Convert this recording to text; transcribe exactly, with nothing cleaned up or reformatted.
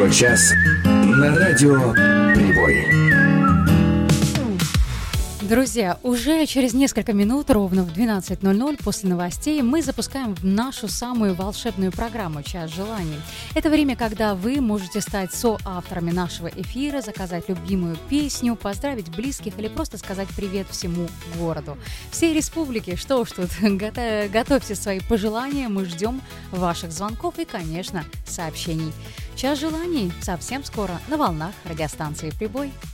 Золотой час на радио Прибой. Друзья, уже через несколько минут, ровно в двенадцать ноль ноль после новостей, мы запускаем нашу самую волшебную программу «Час желаний». Это время, когда вы можете стать соавторами нашего эфира, заказать любимую песню, поздравить близких или просто сказать привет всему городу. Всей республике, что уж тут, готовьте свои пожелания, мы ждем ваших звонков и, конечно, сообщений. «Час желаний» совсем скоро на волнах радиостанции «Прибой».